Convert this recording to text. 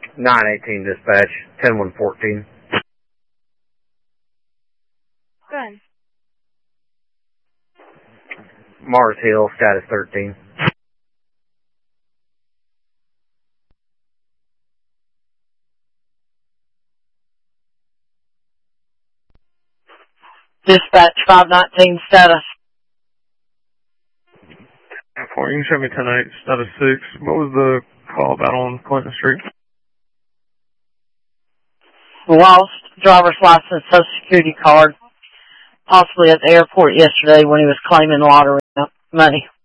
918 dispatch, 10114. Go ahead. Mars Hill, status 13. Dispatch 519 status. You can show me 10-8, status 6. What was the call about on Clinton Street? Lost driver's license, social security card, possibly at the airport yesterday when he was claiming lottery money.